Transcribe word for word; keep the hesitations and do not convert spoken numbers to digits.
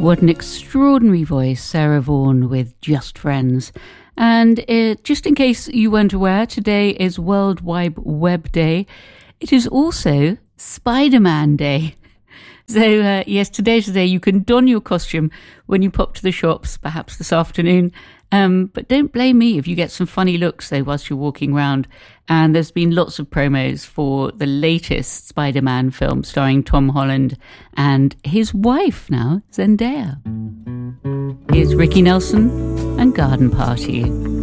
What an extraordinary voice, Sarah Vaughan with Just Friends. And uh, just in case you weren't aware, today is World Wide Web Day. It is also Spider-Man Day. So uh, yes, today's the day you can don your costume when you pop to the shops, perhaps this afternoon. Um, but don't blame me if you get some funny looks, though, whilst you're walking around. And there's been lots of promos for the latest Spider-Man film starring Tom Holland and his wife now, Zendaya. Here's Ricky Nelson and Garden Party.